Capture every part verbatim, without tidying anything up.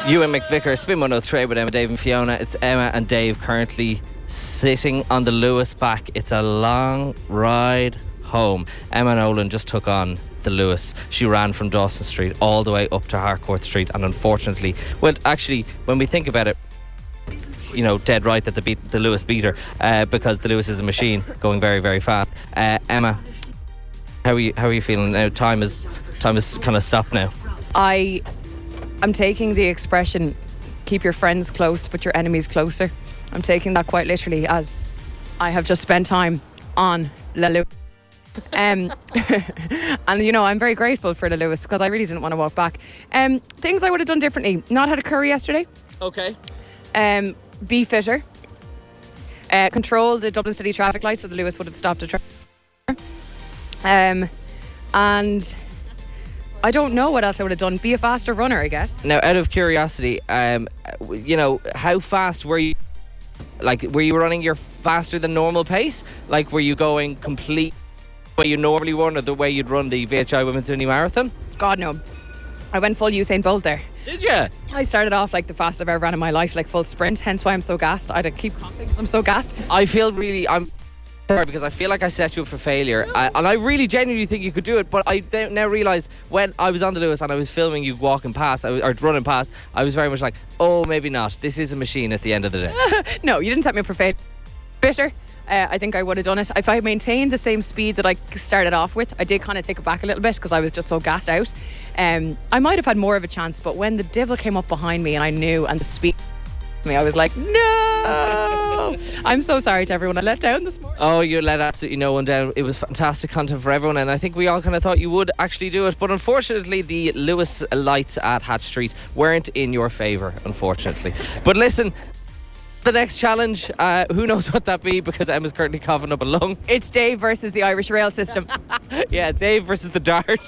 Ewan McVicker, Spin one oh three with Emma, Dave and Fiona. It's Emma and Dave currently sitting on the Lewis back. It's a long ride home. Emma Nolan just took on the Lewis. She ran from Dawson Street all the way up to Harcourt Street, and unfortunately, well, actually, when we think about it, you know, dead right that the, beat, the Lewis beat her uh, because the Lewis is a machine going very, very fast. Uh, Emma, how are you? How are you feeling now? Time is time is kind of stopped now. I am taking the expression "keep your friends close, but your enemies closer." I'm taking that quite literally, as I have just spent time on La Lewis. Um, and you know, I'm very grateful for La Lewis because I really didn't want to walk back. Um, things I would have done differently: not had a curry yesterday. Okay. Um, be fitter. Uh, control the Dublin City traffic lights so the Lewis would have stopped a tra- Um, and I don't know what else I would have done. Be a faster runner, I guess. Now, out of curiosity, um, you know, how fast were you? Like, were you running your faster than normal pace? Like, were you going complete the way you normally run, or the way you'd run the V H I Women's Mini Marathon? God, no. I went full Usain Bolt there. Did you? I started off like the fastest I've ever ran in my life, like full sprint. Hence why I'm so gassed. I keep coughing because I'm so gassed. I feel really, I'm sorry because I feel like I set you up for failure, no. I, and I really genuinely think you could do it. But I now realise when I was on the Lewis and I was filming you walking past, I was, or running past, I was very much like, oh, maybe not. This is a machine at the end of the day. No, you didn't set me up for failure. Bitter. Uh, I think I would have done it if I maintained the same speed that I started off with. I did kind of take it back a little bit because I was just so gassed out. Um, I might have had more of a chance, but when the devil came up behind me and I knew, and the speed me, I was like, no. I'm so sorry to everyone I let down this morning. Oh, you let absolutely no one down. It was fantastic content for everyone, and I think we all kind of thought you would actually do it, but unfortunately the Lewis lights at Hatch Street weren't in your favour, unfortunately. But listen, the next challenge, uh, who knows what that be, because Emma's currently coughing up a lung. It's Dave versus the Irish rail system. Yeah, Dave versus the dart.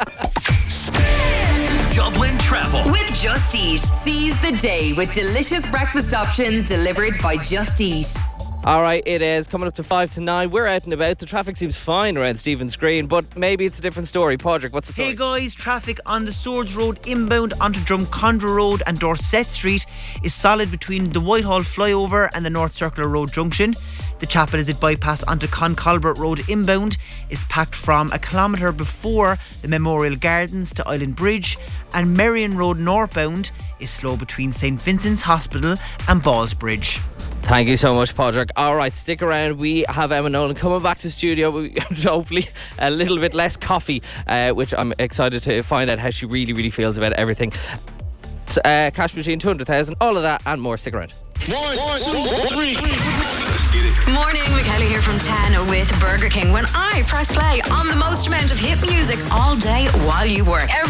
Dublin Travel with Just Eat. Seize the day with delicious breakfast options delivered by Just Eat. Alright, it is coming up to five to nine. We're out and about. The traffic seems fine around Stephen's Green, but maybe it's a different story. Padraig, what's the story? Hey guys, traffic on the Swords Road inbound onto Drumcondra Road and Dorset Street is solid between the Whitehall flyover and the North Circular Road junction. The Chapel Is It bypass onto Concolbert Road inbound is packed from a kilometre before the Memorial Gardens to Island Bridge, and Merrion Road northbound is slow between St Vincent's Hospital and Ballsbridge. Thank you so much, Padraig. Alright, stick around. We have Emma Nolan coming back to studio. Hopefully a little bit less coffee, uh, which I'm excited to find out how she really, really feels about everything. Uh, cash machine, two hundred thousand, all of that and more. Stick around. One, one, two, three. Morning, Michaela here from ten with Burger King. When I press play on the most amount of hit music all day while you work. Every